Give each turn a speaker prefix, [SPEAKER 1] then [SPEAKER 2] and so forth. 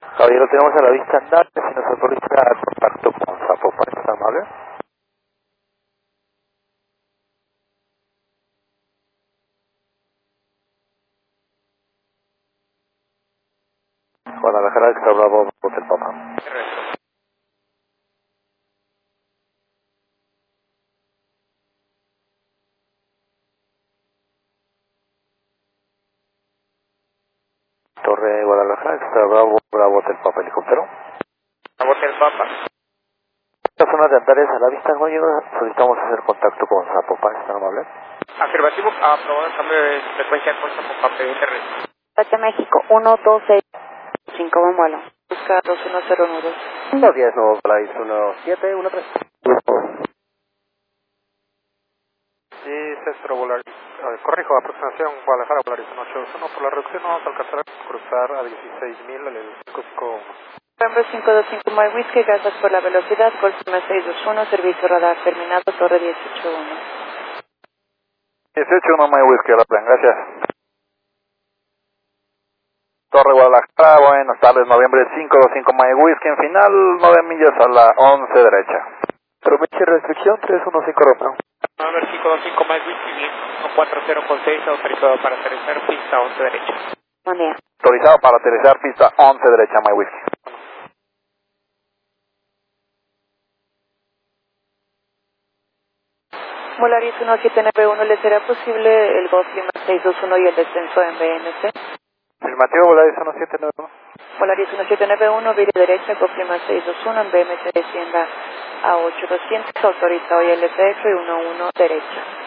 [SPEAKER 1] Caballero, tenemos a la vista andar, si nos autoriza contacto con Zapopan, ¿está amable? Guadalajara, Extra Bravo, Hotel Papa. Torre Guadalajara, Extra Bravo, Bravo, Hotel Papa, helicóptero.
[SPEAKER 2] Hotel Papa.
[SPEAKER 1] Esta zona de Antares a la vista, caballero, solicitamos hacer contacto con Zapopan, ¿está amable?
[SPEAKER 2] Afirmativo, aprobado el cambio de frecuencia con Zapopan, PDR.
[SPEAKER 3] Pacha México, 126, buen vuelo. Busca 21012.
[SPEAKER 1] 110, no, Flight 1713.
[SPEAKER 4] Sí, Cestro Volaris. Corrijo, aproximación Guadalajara Volaris 181. Por la reducción no vamos a alcanzar a cruzar a 16.000 al 551.
[SPEAKER 3] November 525 My Whiskey, gracias por la velocidad. Golf 621, servicio radar terminado, Torre 181.
[SPEAKER 1] 181, My Whiskey, a la plan, gracias. Torre Guadalajara, buenas tardes, noviembre 525 My Whiskey, en final, 9 millas a la 11 derecha. Promete restricción 315 Romeo.
[SPEAKER 2] November 525 My Whiskey, 140 autorizado para aterrizar pista 11 derecha.
[SPEAKER 3] Buen día.
[SPEAKER 1] Autorizado para aterrizar pista 11 derecha, My Whiskey.
[SPEAKER 3] Volaris 1791, ¿le será posible el Golf Lima 621 y el descenso en BMC?
[SPEAKER 1] Afirmativo, Volaris 1791.
[SPEAKER 3] Volaris 1791, vire derecha, Golf Lima 621, en BMC descienda a 8200, autorizado y LTF 11 derecha.